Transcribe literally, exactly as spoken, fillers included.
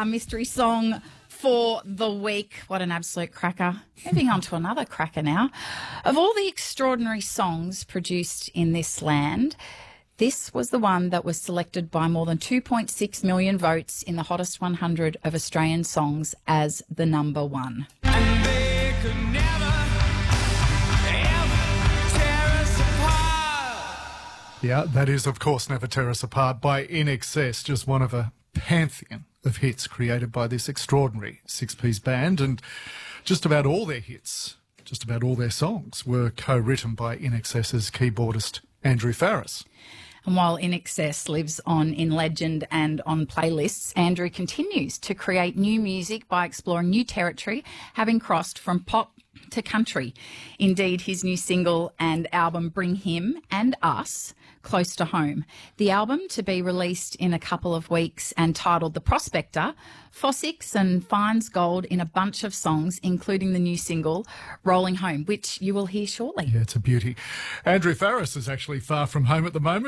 our mystery song for the week. What an absolute cracker. Moving on to another cracker now. Of all the extraordinary songs produced in this land, this was the one that was selected by more than two point six million votes in the hottest one hundred of Australian songs as the number one. And they could never, ever tear us apart. Yeah, that is, of course, Never Tear Us Apart by In Excess, just one of a pantheon of hits created by this extraordinary six-piece band. And just about all their hits, just about all their songs were co-written by In Excess's keyboardist Andrew Farriss. And while In Excess lives on in legend and on playlists, Andrew continues to create new music by exploring new territory, having crossed from pop to country. Indeed, his new single and album bring him and us close to home. The album, to be released in a couple of weeks and titled The Prospector, Fossix and finds gold in a bunch of songs, including the new single Rolling Home, which you will hear shortly. Yeah, it's a beauty. Andrew Farriss is actually far from home at the moment.